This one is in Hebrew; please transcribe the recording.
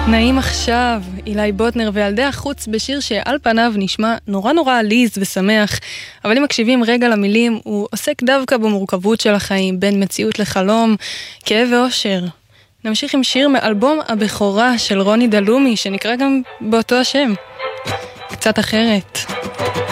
נעים עכשיו, אילי בוטנר וילדי החוץ בשיר שעל פניו נשמע נורא עליז ושמח, אבל אם מקשיבים רגע למילים, הוא עוסק דווקא במורכבות של החיים, בין מציאות לחלום, כאב ואושר. נמשיך עם שיר מאלבום הבכורה של רוני דלומי, שנקרא גם באותו השם. קצת אחרת.